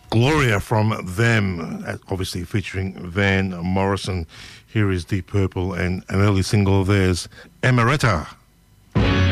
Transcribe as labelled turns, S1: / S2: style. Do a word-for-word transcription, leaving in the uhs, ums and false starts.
S1: Gloria from them, uh, obviously featuring Van Morrison. Here is Deep Purple and an early single of theirs, Emerita.